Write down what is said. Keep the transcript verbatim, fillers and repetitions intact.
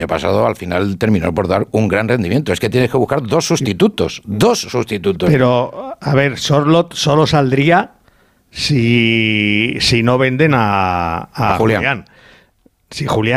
El pasado al final terminó por dar un gran rendimiento. Es que tienes que buscar dos sustitutos, dos sustitutos. Pero, a ver, Sorloth solo saldría si, si no venden a, a, A Julián. Julián. Si Julián